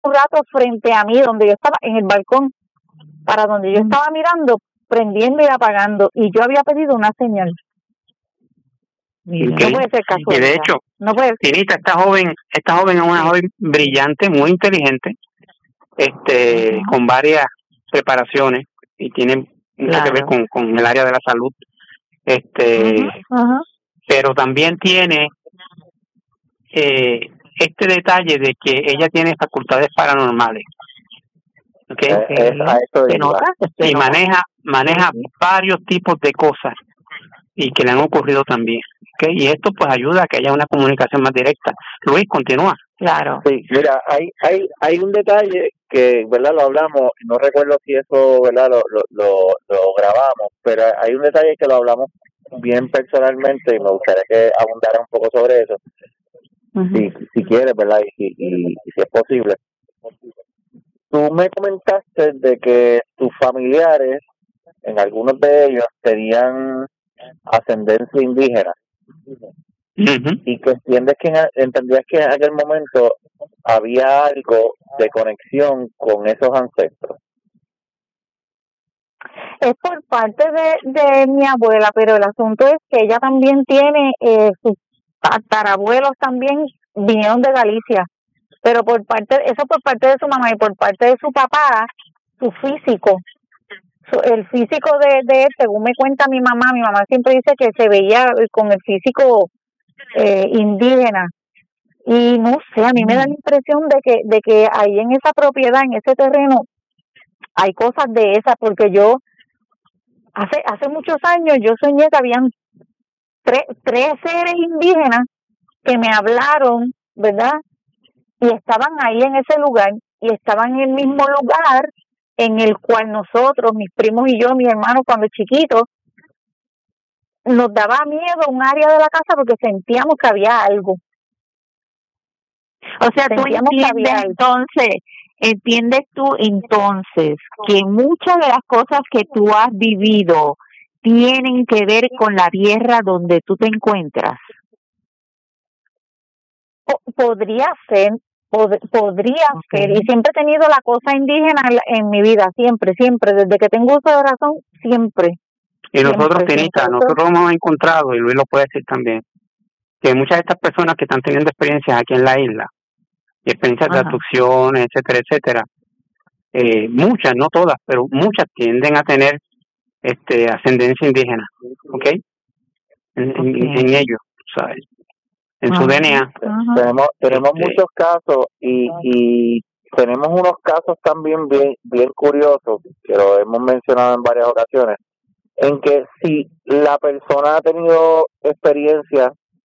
un rato frente a mí, donde yo estaba en el balcón, para donde yo estaba mirando, prendiendo y apagando, y yo había pedido una señal. Okay. No puede ser casualidad. Y de hecho, no puede ser. Tinita, esta joven es una joven brillante, muy inteligente, con varias preparaciones, y tiene mucho que ver con el área de la salud, pero también tiene este detalle de que ella tiene facultades paranormales, ¿Se nota? Y maneja varios tipos de cosas y que le han ocurrido también, y esto pues ayuda a que haya una comunicación más directa. Luis, continúa. Claro. Sí, mira, hay un detalle que, ¿verdad? Lo hablamos, no recuerdo si eso, ¿verdad? Lo grabamos, pero hay un detalle que lo hablamos bien personalmente y me gustaría que abundara un poco sobre eso, si quieres, ¿verdad? Y si es posible. Tú me comentaste de que tus familiares, en algunos de ellos, tenían ascendencia indígena. Y que entendías que en aquel momento había algo de conexión con esos ancestros. Es por parte de mi abuela, pero el asunto es que ella también tiene sus tatarabuelos también vinieron de Galicia, pero eso por parte de su mamá, y por parte de su papá, su físico, el físico de él, según me cuenta mi mamá siempre dice que se veía con el físico indígena, y no sé, a mí me da la impresión de que ahí en esa propiedad, en ese terreno, hay cosas de esas, porque yo hace muchos años yo soñé que habían tres seres indígenas que me hablaron, ¿verdad? Y estaban ahí en ese lugar, y estaban en el mismo lugar en el cual nosotros, mis primos y yo, mis hermanos, cuando chiquitos, nos daba miedo un área de la casa porque sentíamos que había algo. O sea, entiendes tú entonces que muchas de las cosas que tú has vivido tienen que ver con la tierra donde tú te encuentras. Podría ser, y siempre he tenido la cosa indígena en mi vida, siempre, desde que tengo uso de razón, siempre. Y nosotros, Tinita, nosotros hemos encontrado, y Luis lo puede decir también, que muchas de estas personas que están teniendo experiencias aquí en la isla, experiencias de abducciones, etcétera, muchas, no todas, pero muchas tienden a tener ascendencia indígena, en ellos, ¿sabes? En su DNA. Tenemos muchos casos y tenemos unos casos también bien curiosos, que lo hemos mencionado en varias ocasiones, en que si la persona ha tenido experiencias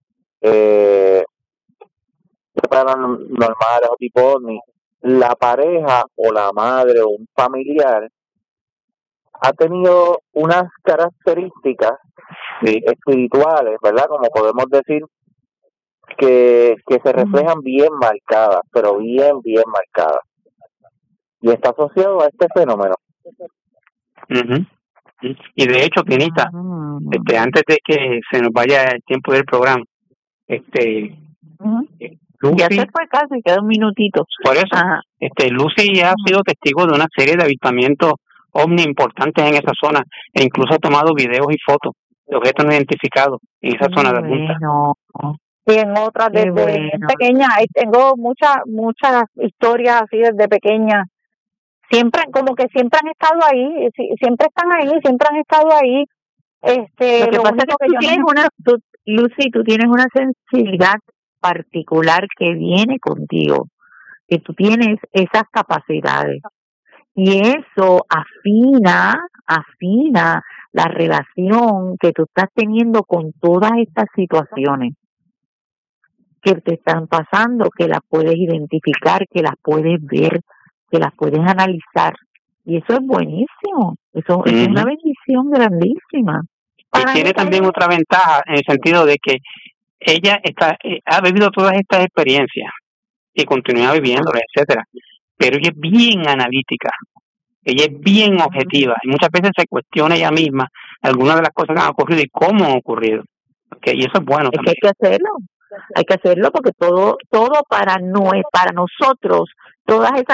paranormales o tipo OVNI, la pareja o la madre o un familiar ha tenido unas características espirituales, ¿verdad? Como podemos decir, que se reflejan bien marcadas, pero bien marcadas. Y está asociado a este fenómeno. Y de hecho, Tinita, antes de que se nos vaya el tiempo del programa, Lucy, ya se fue casi, queda un minutito. Por eso, Lucy ha sido testigo de una serie de avistamientos ovni importantes en esa zona, e incluso ha tomado videos y fotos de objetos no identificados en esa zona de punta. Y en otras desde pequeña, tengo muchas historias así desde pequeña. Siempre, como que siempre han estado ahí, siempre están ahí, siempre han estado ahí. Lo que pasa es que Lucy, tú tienes una sensibilidad particular que viene contigo, que tú tienes esas capacidades, y eso afina la relación que tú estás teniendo con todas estas situaciones que te están pasando, que las puedes identificar, que las puedes ver, que las puedes analizar, y eso es buenísimo, eso es una bendición grandísima. Y tiene también otra ventaja en el sentido de que ella ha vivido todas estas experiencias y continúa viviéndolas, etcétera, pero ella es bien analítica, ella es bien objetiva, y muchas veces se cuestiona ella misma algunas de las cosas que han ocurrido y cómo han ocurrido, y eso es bueno también. Hay que hacerlo porque todo para nosotros todas esas